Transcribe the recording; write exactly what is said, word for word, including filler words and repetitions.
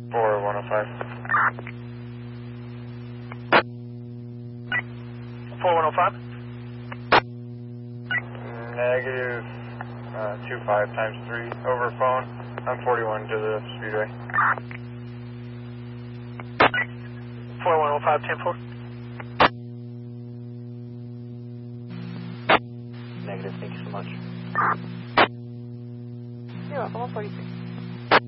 four one oh five. four one oh five? Negative uh, two five times three over phone. I'm forty-one to the speedway. four one oh five, ten four. Negative, thank you so much. You're welcome, one forty-three.